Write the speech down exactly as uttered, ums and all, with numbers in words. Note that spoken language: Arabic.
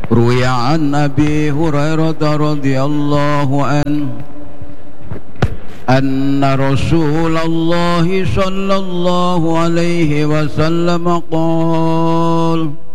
روي عن أبي هريرة رضي الله عنه أن رسول الله صلى الله عليه وسلم قال